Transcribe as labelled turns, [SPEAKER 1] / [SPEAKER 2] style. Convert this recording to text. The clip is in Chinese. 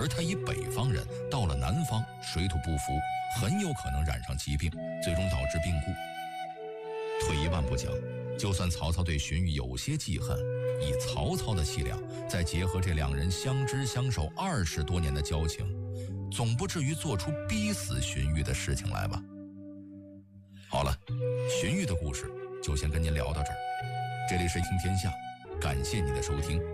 [SPEAKER 1] 而他以北方人到了南方，水土不服，很有可能染上疾病，最终导致病故。退一万步讲，就算曹操对荀彧有些记恨，以曹操的气量，再结合这两人相知相守20多年的交情，总不至于做出逼死荀彧的事情来吧。好了，荀彧的故事就先跟您聊到这儿。这里是听天下，感谢您的收听。